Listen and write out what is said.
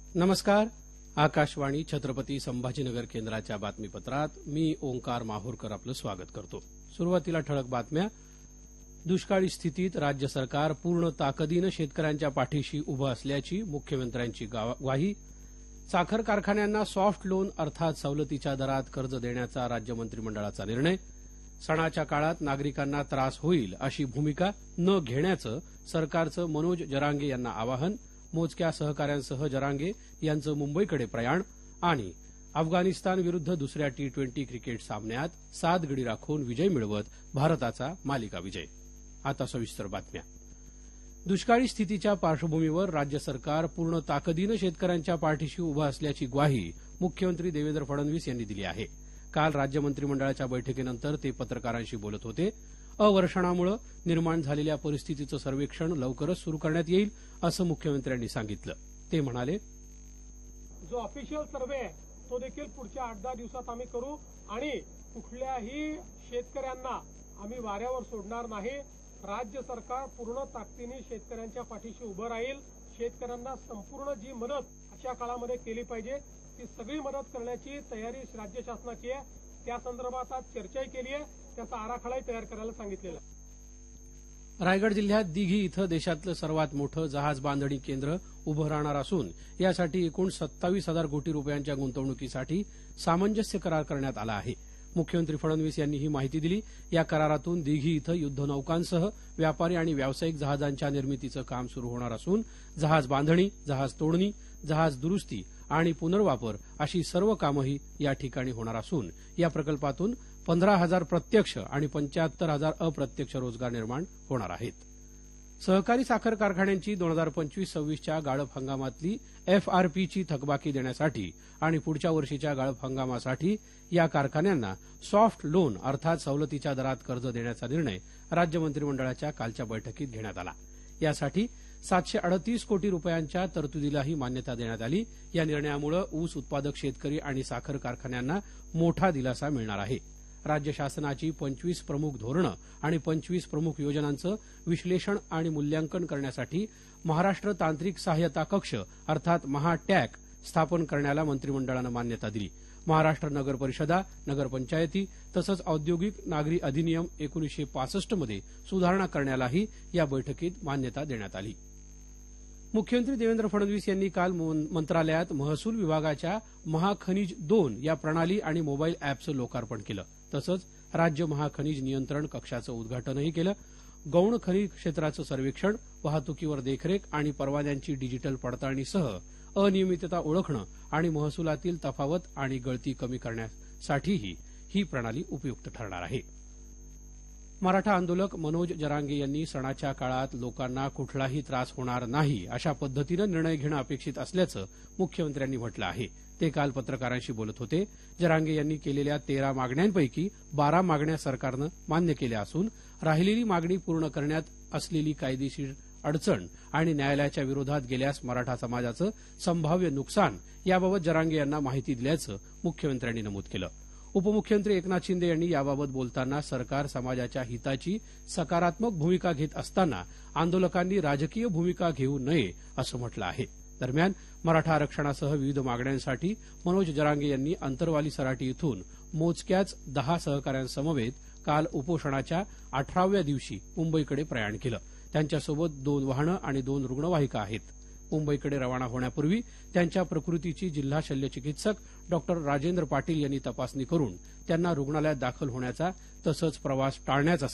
नमस्कार. आकाशवाणी छत्रपती संभाजीनगर केंद्राच्या बातमीपत्रात मी ओंकार माहूरकर आपलं स्वागत करतो. सुरुवातीला ठळक बातम्या. दुष्काळी स्थितीत राज्य सरकार पूर्ण ताकदीनं शेतकऱ्यांच्या पाठीशी उभं असल्याची मुख्यमंत्र्यांची ग्वाही. साखर कारखान्यांना सॉफ्ट लोन अर्थात सवलतीच्या दरात कर्ज देण्याचा राज्य मंत्रिमंडळाचा निर्णय. सणाच्या काळात नागरिकांना त्रास होईल अशी भूमिका न घेण्याचं सरकारचं मनोज जरांगे यांना आवाहन. मोजक्या सहकाऱ्यांसह जरांगे यांचं मुंबईकडे प्रयाण. आणि अफगाणिस्तान विरुद्ध दुसऱ्या T20 क्रिकेट सामन्यात 7 गडी राखून विजय मिळवत भारताचा मालिका विजय. आता सविस्तर बातम्या. दुष्काळी स्थितीच्या पार्श्वभूमीवर राज्य सरकार पूर्ण ताकदीनं शेतकऱ्यांच्या पाठीशी उभं असल्याची ग्वाही मुख्यमंत्री देवेंद्र फडणवीस यांनी दिली आहे. काल राज्य मंत्रिमंडळाच्या बैठकीनंतर ते पत्रकारांशी बोलत होते. अवर्षणामुळे निर्माण झालेल्या परिस्थितीचं सर्वेक्षण लवकरच सुरू करण्यात येईल असं मुख्यमंत्र्यांनी सांगितलं. ते म्हणाले, जो ऑफिशियल सर्व्हे आहे तो देखील पुढच्या 8-10 दिवसात आम्ही करू आणि कुठल्याही शेतकऱ्यांना आम्ही वाऱ्यावर सोडणार नाही. राज्य सरकार पूर्ण ताकदीने शेतकऱ्यांच्या पाठीशी उभं राहील. शेतकऱ्यांना संपूर्ण जी मदत अशा काळामध्ये केली पाहिजे ती सगळी मदत करण्याची तयारी राज्य शासनाची आहे. त्या संदर्भात आज चर्चाही केली आहे. त्याचा आराखडाही तयार करायला सांगितलेला आहे. रायगड जिल्ह्यात दिघी इथं देशातलं सर्वात मोठं जहाज बांधणी केंद्र उभं राहणार असून यासाठी एकूण 27,000 कोटी रुपयांच्या गुंतवणुकीसाठी सामंजस्य करार करण्यात आला आहे. मुख्यमंत्री फडणवीस यांनी ही माहिती दिली. या करारातून दिघी इथं युद्धनौकांसह व्यापारी आणि व्यावसायिक जहाजांच्या निर्मितीचं काम सुरू होणार असून जहाज बांधणी, जहाज तोडणी, जहाज दुरुस्ती आणि पुनर्वापर अशी सर्व कामंही या ठिकाणी होणार असून या प्रकल्पातून 15,000 प्रत्यक्ष आणि 75,000 अप्रत्यक्ष रोजगार निर्माण होणार आहेत. सहकारी साखर कारखान्यांची 2025-26च्या गाळप हंगामातली FRPची थकबाकी देण्यासाठी आणि पुढच्या वर्षीच्या गाळप हंगामासाठी या कारखान्यांना सॉफ्ट लोन अर्थात सवलतीच्या दरात कर्ज देण्याचा निर्णय राज्य मंत्रिमंडळाच्या कालच्या बैठकीत घेण्यात आला. यासाठी 738 कोटी रुपयांच्या तरतुदीलाही मान्यता देण्यात आली. या निर्णयामुळे ऊस उत्पादक शेतकरी आणि साखर कारखान्यांना मोठा दिलासा मिळणार आहे. राज्य शासनाची 25 प्रमुख धोरणं आणि 25 प्रमुख योजनांचं विश्लेषण आणि मूल्यांकन करण्यासाठी महाराष्ट्र तांत्रिक सहाय्यता कक्ष अर्थात महाटॅक स्थापन करण्याला मंत्रिमंडळानं मान्यता दिली. महाराष्ट्र नगर परिषदा, नगरपंचायती तसंच औद्योगिक नागरी अधिनियम 1965 मध्ये सुधारणा करण्यालाही या बैठकीत मान्यता देण्यात आली. मुख्यमंत्री देवेंद्र फडणवीस यांनी काल मंत्रालयात महसूल विभागाच्या महाखनिज 2 या प्रणाली आणि मोबाईल अॅपचं लोकार्पण केलं. तसंच राज्य महाखनिज नियंत्रण कक्षाचं उद्घाटनही केलं. गौण खनिज क्षेत्राचं सर्वेक्षण, वाहतुकीवर देखरेख आणि परवान्यांची डिजिटल पडताळणीसह अनियमितता ओळखणं आणि महसुलातील तफावत आणि गळती कमी करण्यासाठीही ही प्रणाली उपयुक्त ठरणार आहे. मराठा आंदोलक मनोज जरांगे यांनी सणाच्या काळात लोकांना कुठलाही त्रास होणार नाही अशा पद्धतीनं निर्णय घेणं अपेक्षित असल्याचं मुख्यमंत्र्यांनी म्हटलं आहे. ते काल पत्रकारांशी बोलत होते. जरांगे यांनी केलेल्या 13 मागण्यांपैकी 12 मागण्या सरकारनं मान्य केल्या असून राहिलेली मागणी पूर्ण करण्यात असलेली कायदेशीर अडचण आणि न्यायालयाच्या विरोधात गेल्यास मराठा समाजाचं संभाव्य नुकसान याबाबत जरांगे यांना माहिती दिल्याचं मुख्यमंत्र्यांनी नमूद केलं. उपमुख्यमंत्री एकनाथ शिंदे यांनी याबाबत बोलताना सरकार समाजाच्या हिताची सकारात्मक भूमिका घेत असताना आंदोलकांनी राजकीय भूमिका घेऊ नये असं म्हटलं आहे. दरम्यान मराठा आरक्षणासह विविध मागण्यांसाठी मनोज जरांगे यांनी अंतरवाली सराटी इथून मोजक्याच 10 सहकाऱ्यांसमवेत काल उपोषणाच्या 18व्या दिवशी मुंबईकडे प्रयाण केलं. त्यांच्यासोबत 2 वाहनं आणि 2 रुग्णवाहिका आहेत. मुंबईकडे रवाना होण्यापूर्वी त्यांच्या प्रकृतीची जिल्हा शल्यचिकित्सक डॉ राजेंद्र पाटील यांनी तपासणी करून त्यांना रुग्णालयात दाखल होण्याचा तसंच प्रवास टाळण्याचा